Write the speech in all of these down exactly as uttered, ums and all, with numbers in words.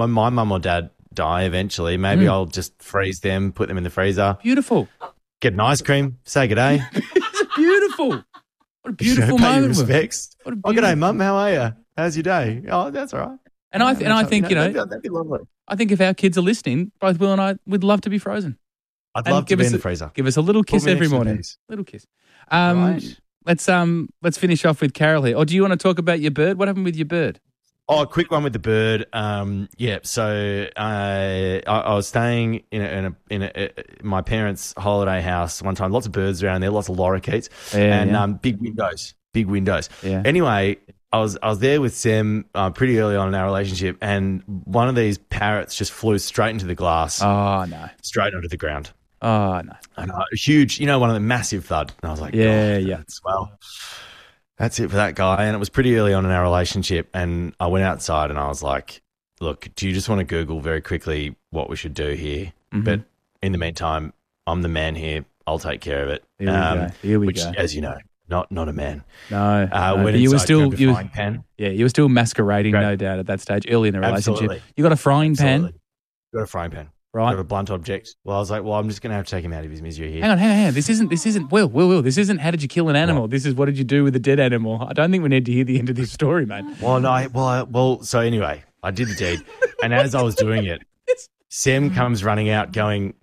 when my mum or dad die eventually, maybe mm. I'll just freeze them, put them in the freezer. Beautiful. Get an ice cream, say good day. It's beautiful. What a beautiful you know, pay moment. Your respects. What a beautiful... Oh, good day, Mum. How are you? How's your day? Oh, that's all right. And I th- and I think, you know, that'd be, that'd be lovely. I think if our kids are listening, both Will and I would love to be frozen. I'd and love to be in a, the freezer. Give us a little kiss every morning. Little kiss. Um, right. Let's um let's finish off with Carol here. Or do you want to talk about your bird? What happened with your bird? Oh, a quick one with the bird. Um, yeah, so uh, I, I was staying in a, in, a, in a, a, my parents' holiday house one time. Lots of birds around there, lots of lorikeets, yeah, and yeah. Um, big windows, big windows. Yeah. Anyway, I was I was there with Sam uh, pretty early on in our relationship, and one of these parrots just flew straight into the glass. Oh no! Straight onto the ground. Oh no! And uh, huge, you know, one of the massive thud. And I was like, yeah, yeah. That's, well, that's it for that guy. And it was pretty early on in our relationship, and I went outside and I was like, look, do you just want to Google very quickly what we should do here? Mm-hmm. But in the meantime, I'm the man here. I'll take care of it. Here we um, go. Here we which, go. As you know. Not not a man. No, uh, no when you were still you, frying pan. Yeah, you were still masquerading, Great. no doubt, at that stage, early in the relationship. Absolutely. You got a frying Absolutely. pan. You got a frying pan. Right. You have a blunt object. Well, I was like, well, I'm just going to have to take him out of his misery here. Hang on, hang on, hang on. This isn't. This isn't. Will, Will, Will. This isn't. How did you kill an animal? What? This is what did you do with a dead animal? I don't think we need to hear the end of this story, mate. Well, no. I, well, I, well. So anyway, I did the deed, and as I was doing it, Sam comes running out, going,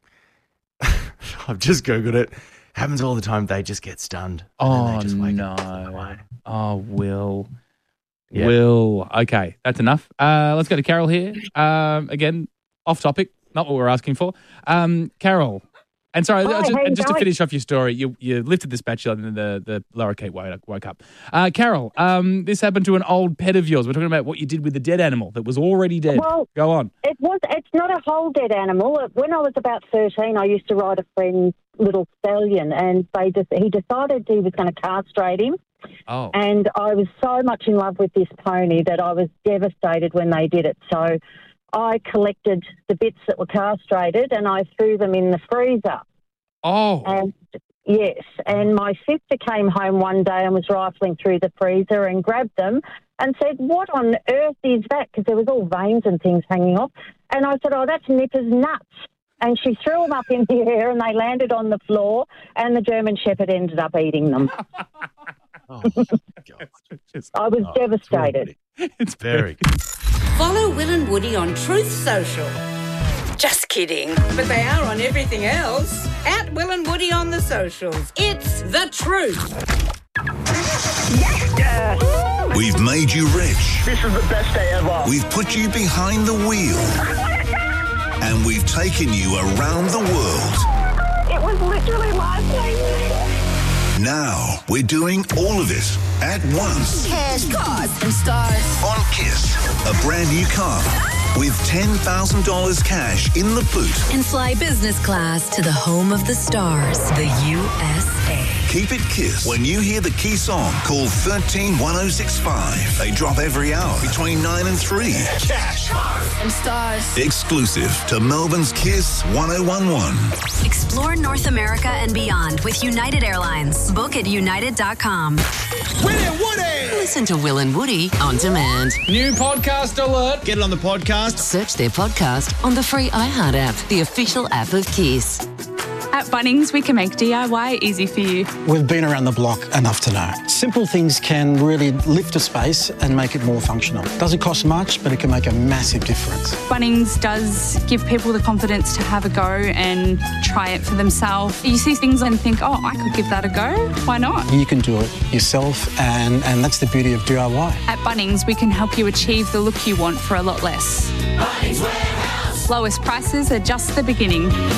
"I've just googled it. Happens all the time. They just get stunned. Oh, they just wake no. Up Oh, Will. Yeah. Will. Okay, that's enough. Uh, let's go to Carol here. Um, again, off topic, not what we're asking for. Um, Carol. And sorry, Hi, just, and just to going? finish off your story, you, you lifted the spatula and the, the lorikeet woke, woke up. Uh, Carol, um, this happened to an old pet of yours. We're talking about what you did with the dead animal that was already dead. Well, go on. It was. It's not a whole dead animal. When I was about thirteen, I used to ride a friend's little stallion, and they just he decided he was going to castrate him. Oh. And I was so much in love with this pony that I was devastated when they did it. So I collected the bits that were castrated and I threw them in the freezer. Oh. And yes, and my sister came home one day and was rifling through the freezer and grabbed them and said, what on earth is that? Because there was all veins and things hanging off. And I said, oh, that's Nipper's nuts. And she threw them up in the air and they landed on the floor and the German Shepherd ended up eating them. Oh, God. I was oh, devastated. It's, it's very Follow Will and Woody on Truth Social. Just kidding. But they are on everything else. At Will and Woody on the socials. It's the truth. Yes! We've made you rich. This is the best day ever. We've put you behind the wheel. And we've taken you around the world. It was literally life-changing. Now we're doing all of it at once. Cash, cars, and stars. On Kiss, a brand new car with ten thousand dollars cash in the boot. And fly business class to the home of the stars, the U S A. Keep it Kiss. When you hear the key song, call one three one oh six five. They drop every hour between nine and three. Cash, cars, and stars. Exclusive to Melbourne's Kiss one oh one one. Explore North America and beyond with United Airlines. Book at united dot com. Will and Woody! Listen to Will and Woody on demand. New podcast alert. Get it on the podcast. Search their podcast on the free iHeart app, the official app of Kiss. At Bunnings, we can make D I Y easy for you. We've been around the block enough to know. Simple things can really lift a space and make it more functional. Doesn't cost much, but it can make a massive difference. Bunnings does give people the confidence to have a go and try it for themselves. You see things and think, oh, I could give that a go. Why not? You can do it yourself, and, and that's the beauty of D I Y. At Bunnings, we can help you achieve the look you want for a lot less. Bunnings Warehouse. Lowest prices are just the beginning.